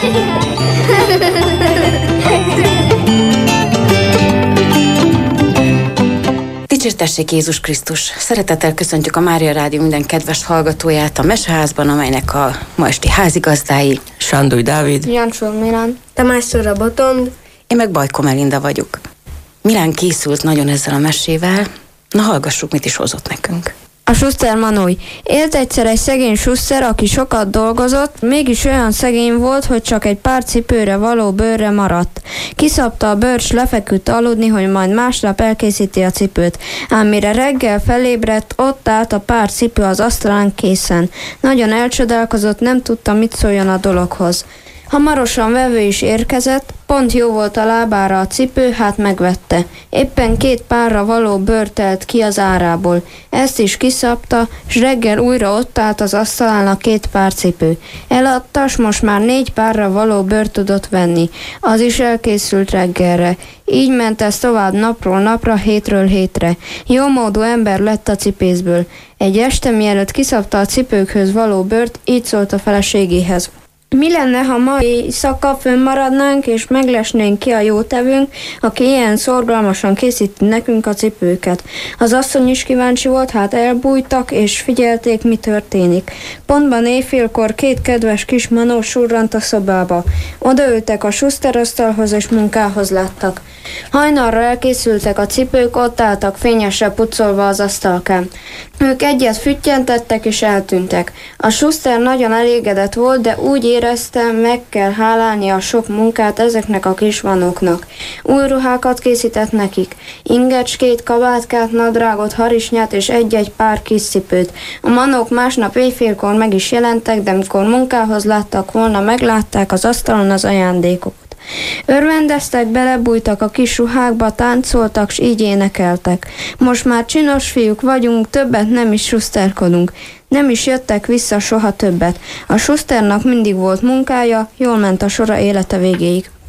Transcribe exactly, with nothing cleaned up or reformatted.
Dicsértessék Jézus Krisztus! Szeretettel köszöntjük a Mária Rádió minden kedves hallgatóját a Meseházban, amelynek a ma esti házigazdái Sándor Dávid, Jancsol Milán, Tamás Szóra Botond, én meg Bajko Melinda vagyok. Milán készült nagyon ezzel a mesével, na hallgassuk, mit is hozott nekünk. A Schuster Manói. Élt egyszer egy szegény Schuster, aki sokat dolgozott, mégis olyan szegény volt, hogy csak egy pár cipőre való bőrre maradt. Kiszabta a bőrt, s lefeküdt aludni, hogy majd másnap elkészíti a cipőt. Ám mire reggel felébredt, ott állt a pár cipő az asztalán készen. Nagyon elcsodálkozott, nem tudta, mit szóljon a dologhoz. Hamarosan vevő is érkezett, pont jó volt a lábára a cipő, hát megvette. Éppen két párra való bőr telt ki az árából. Ezt is kiszabta, s reggel újra ott állt az asztalán a két pár cipő. Eladta, s most már négy párra való bőr tudott venni. Az is elkészült reggelre. Így ment ez tovább napról napra, hétről hétre. Jómódú ember lett a cipészből. Egy este, mielőtt kiszabta a cipőkhöz való bőrt, így szólt a feleségéhez. Mi lenne, ha ma éjszaka fönnmaradnánk, és meglesnénk ki a jótevőnk, aki ilyen szorgalmasan készíti nekünk a cipőket. Az asszony is kíváncsi volt, hát elbújtak, és figyelték, mi történik. Pontban éjfélkor két kedves kis manó surrant a szobába. Odaültek a Schuster asztalhoz, és munkához láttak. Hajnalra elkészültek a cipők, ott álltak fényesre pucolva az asztalkán. Ők egyet füttyentettek, és eltűntek. A Schuster nagyon elégedett volt, de úgy érezte, meg kell hálálni a sok munkát ezeknek a kis manóknak. Új ruhákat készített nekik. Ingecskét, kabátkát, nadrágot, harisnyát és egy-egy pár kis cipőt. A manók másnap éjfélkor meg is jelentek, de mikor munkához láttak volna, meglátták az asztalon az ajándékokat. Örvendeztek, belebújtak a kis ruhákba, táncoltak, s így énekeltek. Most már csinos fiúk vagyunk, többet nem is Schusterkodunk. Nem is jöttek vissza soha többet. A Schusternak mindig volt munkája, jól ment a sora élete végéig.